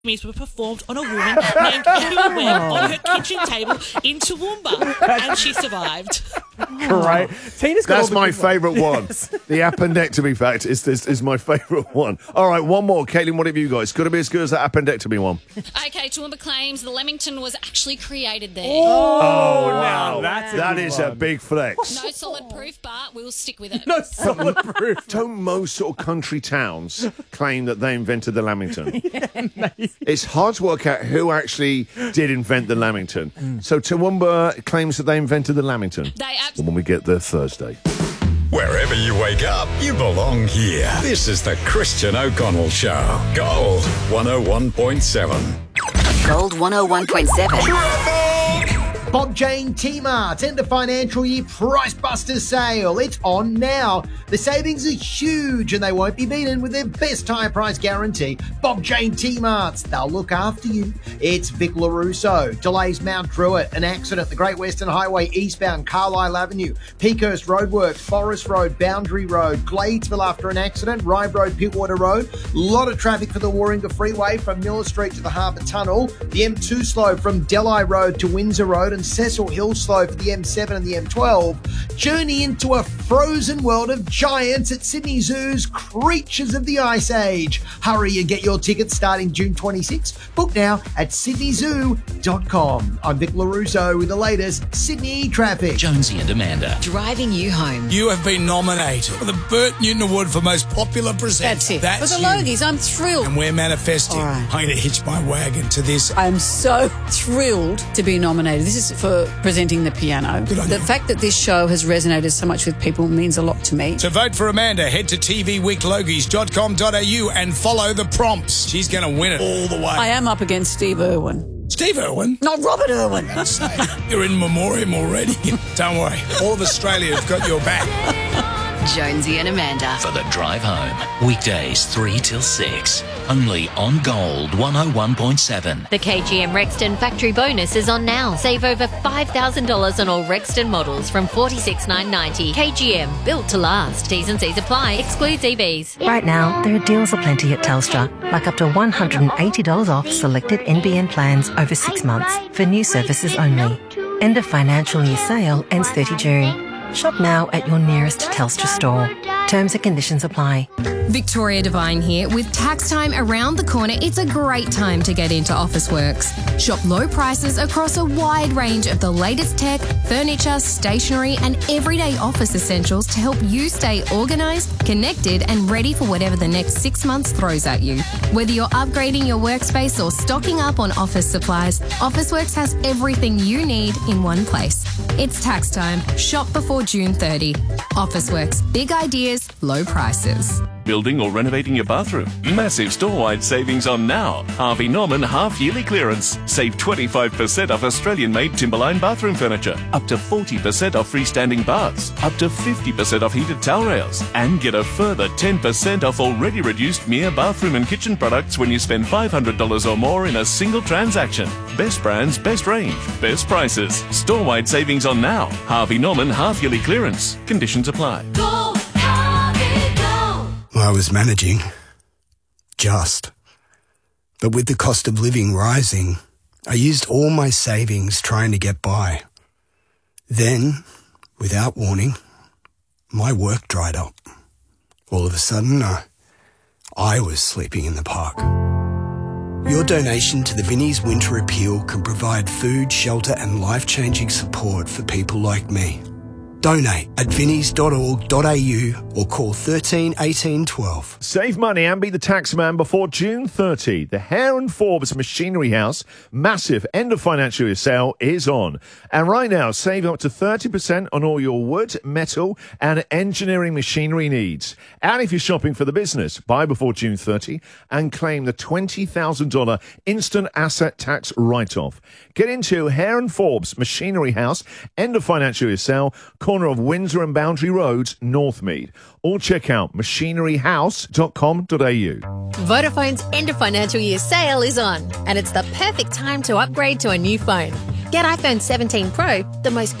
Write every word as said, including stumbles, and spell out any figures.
were performed on a woman named Emma Webb on her kitchen table in Toowoomba, and she survived. Great. Tina's got That's all the my good favourite one. Yes. The appendectomy fact is, is, is my favourite one. All right, one more. Caitlin, what have you got? It's got to be as good as that appendectomy one. Okay, Toowoomba claims the Leamington was actually created there. Oh, now that's a That good is one. a big flex. No solid proof, but we'll stick with it. No solid proof. Don't most sort of country towns claim that they invented the Lamington? It's hard to work out who actually did invent the Lamington. Mm. So Toowoomba claims that they invented the Lamington. They abs- When we get there Thursday. Wherever you wake up, you belong here. This is the Christian O'Connell Show. Gold one oh one point seven. Gold one oh one point seven. Bob Jane T-Mart end of financial year price buster sale. It's on now. The savings are huge and they won't be beaten with their best high price guarantee. Bob Jane T-Marts, they'll look after you. It's Vic LaRusso. Delays Mount Druitt. An accident the Great Western Highway eastbound Carlisle Avenue. Peakhurst Roadworks, Forest Road, Boundary Road, Gladesville after an accident, Rybe Road, Pittwater Road. A lot of traffic for the Warringah Freeway from Miller Street to the Harbour Tunnel. The M two slow from Delhi Road to Windsor Road, and Cecil Hill slow for the M seven and the M twelve. Journey into a frozen world of giants at Sydney Zoo's Creatures of the Ice Age. Hurry and get your tickets starting June twenty-sixth. Book now at sydney zoo dot com. I'm Vic LaRusso with the latest Sydney traffic. Jonesy and Amanda. Driving you home. You have been nominated for the Burt Newton Award for Most Popular Presenter. That's it. That's For the you. Logies, I'm thrilled. And we're manifesting. All right. I'm going to hitch my wagon to this. I'm so thrilled to be nominated. This is for presenting the piano. Good on The you. fact that this show has resonated so much with people means a lot to me. To vote for Amanda, head to t v week logies dot com dot a u and follow the prompts. She's going to win it all the way. I am up against Steve Irwin. Steve Irwin? Not Robert Irwin. You're in memoriam already. Don't worry. All of Australia have got your back. Jonesy and Amanda. For the drive home. Weekdays three till six. Only on Gold one oh one point seven. The K G M Rexton factory bonus is on now. Save over five thousand dollars on all Rexton models from forty-six thousand nine hundred ninety dollars. K G M, built to last. T's and C's apply. Excludes E Vs. Right now, there are deals aplenty at Telstra, like up to one hundred eighty dollars off selected N B N plans over six months for new services only. End of financial year sale ends thirtieth of June. Shop now at your nearest Telstra store. Terms and conditions apply. Victoria Devine here. With tax time around the corner, it's a great time to get into Officeworks. Shop low prices across a wide range of the latest tech, furniture, stationery and everyday office essentials to help you stay organised, connected and ready for whatever the next six months throws at you. Whether you're upgrading your workspace or stocking up on office supplies, Officeworks has everything you need in one place. It's tax time. Shop before June thirtieth. Officeworks. Big ideas, low prices. Building or renovating your bathroom? Massive store-wide savings on now. Harvey Norman half-yearly clearance. Save twenty-five percent off Australian-made Timberline bathroom furniture. Up to forty percent off freestanding baths. Up to fifty percent off heated towel rails. And get a further ten percent off already reduced Mere bathroom and kitchen products when you spend five hundred dollars or more in a single transaction. Best brands, best range, best prices. Store-wide savings on now. Harvey Norman half-yearly clearance. Conditions apply. Go, Harvey, go. I was managing. Just. But with the cost of living rising, I used all my savings trying to get by. Then, without warning, my work dried up. All of a sudden, uh, I was sleeping in the park. Your donation to the Vinnie's Winter Appeal can provide food, shelter and life-changing support for people like me. Donate at vinnies dot org dot a u or call thirteen eighteen twelve. Save money and be the tax man before June thirtieth. The Hare and Forbes Machinery House massive end of financial year sale is on. And right now, save up to thirty percent on all your wood, metal and engineering machinery needs. And if you're shopping for the business, buy before June thirtieth and claim the twenty thousand dollars instant asset tax write-off. Get into Hare and Forbes Machinery House end of financial year sale, corner of Windsor and Boundary Roads, Northmead. Or check out machinery house dot com dot a u. Vodafone's end of financial year sale is on, and it's the perfect time to upgrade to a new phone. Get iPhone seventeen Pro, the most